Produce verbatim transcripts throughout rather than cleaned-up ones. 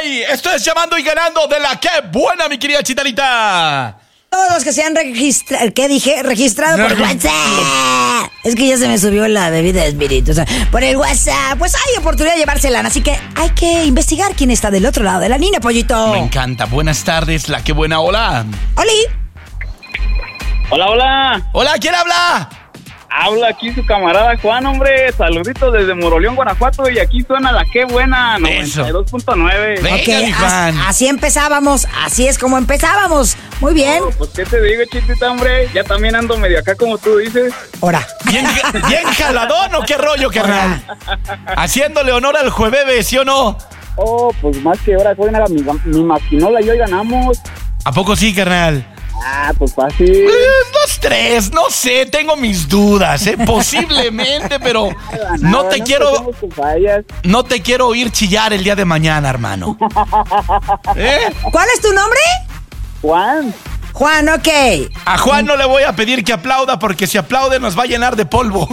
¡Ey! Esto es Llamando y Ganando de la que buena, mi querida Chitarita. Todos los que se han registrado, ¿qué dije? Registrado por WhatsApp. Es que ya se me subió la bebida de espíritu. O sea, por el WhatsApp, pues hay oportunidad de llevársela. Así que hay que investigar quién está del otro lado de la línea, pollito. Me encanta. Buenas tardes, la que buena. Hola. Oli. Hola, hola. Hola, ¿quién habla? Habla aquí su camarada Juan, hombre. Saluditos desde Moroleón, Guanajuato. Y aquí suena la que buena, noventa y dos punto nueve. Venga, Ok, mi as- Juan. así empezábamos. Así es como empezábamos. Muy bien. No, pues, ¿qué te digo, chitita, hombre? Ya también ando medio acá, como tú dices. Ahora. ¿Bien, bien jaladón o qué rollo, carnal? Haciéndole honor al jueves, ¿sí o no? Oh, pues más que ahora buena mi, mi maquinola y hoy ganamos. ¿A poco sí, carnal? Ah, pues fácil. Eh, Dos, tres, no sé, tengo mis dudas, ¿eh? Posiblemente, pero no te quiero, no te quiero oír chillar el día de mañana, hermano. ¿Eh? ¿Cuál es tu nombre? Juan. Juan, ok. A Juan no le voy a pedir que aplauda porque si aplaude nos va a llenar de polvo.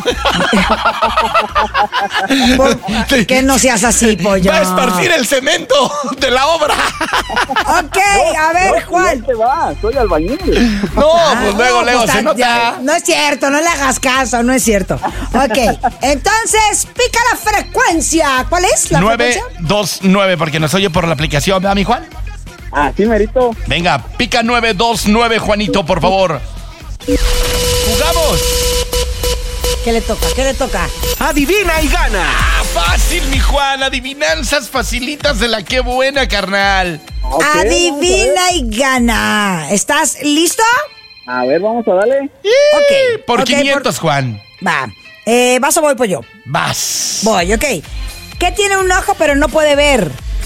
¿Por qué no seas así, pollo? Va a esparcir el cemento de la obra. Ok, a ver, Juan. te va? Soy albañil. No, Ah, pues luego, no, luego pues, se ya- nota. No es cierto, no le hagas caso, no es cierto. Ok, entonces, pica la frecuencia. ¿Cuál es la nueve frecuencia? dos nueve, porque nos oye por la aplicación, ¿verdad, mi Juan? Ah, sí, merito. Venga, pica nueve dos nueve, Juanito, por favor. ¡Jugamos! ¿Qué le toca? ¿Qué le toca? Adivina y gana. Ah, fácil, mi Juan. Adivinanzas facilitas de la que buena, carnal. Ok, Adivina y gana. ¿Estás listo? A ver, vamos a darle. Ok. Por ok, quinientos, Juan. Va. Eh, ¿Vas o voy, pollo? Vas. Voy, ok. ¿Qué tiene un ojo pero no puede ver?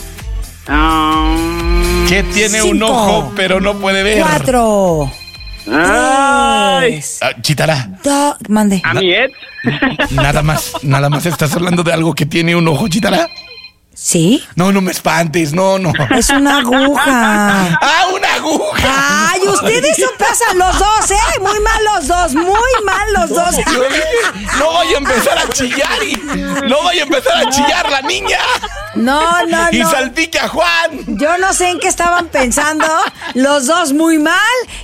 Um, Que tiene un Cinco. ojo, pero no puede ver. Cuatro. Ay. Tres. Ah, Chitara, Dos. Mande. A mi ex. nada más, nada más estás hablando de algo que tiene un ojo, Chitara. ¿Sí? No, no me espantes, no, no. Es una aguja. ¡Ah, una aguja! Ay, ustedes son pasan los dos, ¿eh? Muy mal los dos, muy mal los dos. Yo dije, no voy a empezar a chillar y no voy a empezar a chillar la niña. No, no, Y no. salpique a Juan. Yo no sé en qué estaban pensando. Los dos muy mal.